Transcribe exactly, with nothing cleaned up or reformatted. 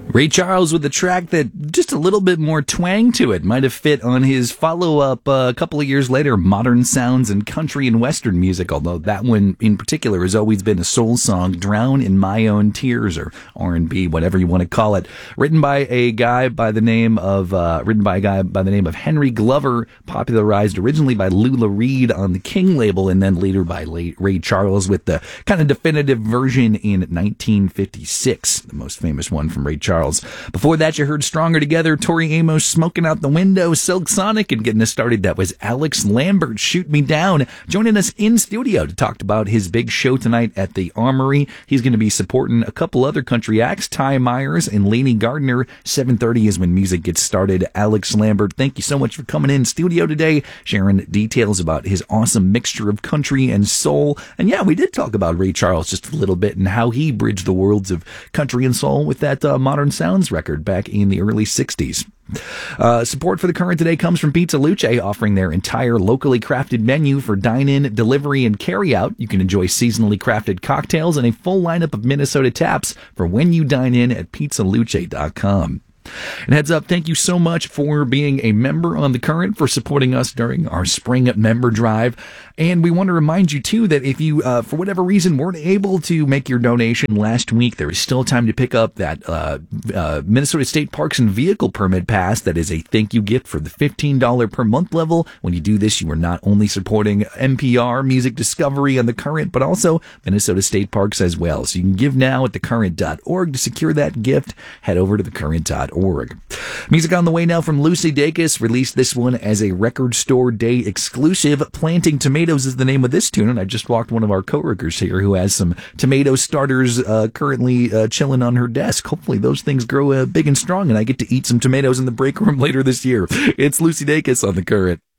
Ray Charles with a track that just a little bit more twang to it might have fit on his follow-up uh, a couple of years later, Modern Sounds and Country and Western Music, although that one in particular has always been a soul song, Drown in My Own Tears, or R and B, whatever you want to call it. Written by a guy by the name of, uh, written by a guy by the name of Henry Glover, popularized originally by Lula Reed on the King label, and then later by Ray Charles with the kind of definitive version in nineteen fifty-six, the most famous one from Ray Charles. Before that, you heard Stronger Together, Tori Amos, Smoking Out the Window, Silk Sonic, and getting us started, that was Alex Lambert, Shoot Me Down, joining us in studio to talk about his big show tonight at the Armory. He's going to be supporting a couple other country acts, Ty Myers and Lainey Gardner. seven thirty is when music gets started. Alex Lambert, thank you so much for coming in studio today, sharing details about his awesome mixture of country and soul. And yeah, we did talk about Ray Charles just a little bit and how he bridged the worlds of country and soul with that uh, Modern Sounds record back in the early sixties. Uh, support for The Current today comes from Pizza Luce, offering their entire locally crafted menu for dine-in, delivery, and carry-out. You can enjoy seasonally crafted cocktails and a full lineup of Minnesota taps for when you dine in at pizza luce dot com. And heads up, thank you so much for being a member on The Current, for supporting us during our spring member drive. And we want to remind you, too, that if you, uh, for whatever reason, weren't able to make your donation last week, there is still time to pick up that uh, uh, Minnesota State Parks and Vehicle Permit Pass. That is a thank you gift for the fifteen dollars per month level. When you do this, you are not only supporting N P R, Music Discovery, and The Current, but also Minnesota State Parks as well. So you can give now at the current dot org. To secure that gift, head over to the current dot org. Music on the way now from Lucy Dacus, released this one as a Record Store Day exclusive. Planting Tomatoes is the name of this tune, and I just walked one of our coworkers here who has some tomato starters uh, currently uh, chilling on her desk. Hopefully those things grow uh, big and strong, and I get to eat some tomatoes in the break room later this year. It's Lucy Dacus on The Current.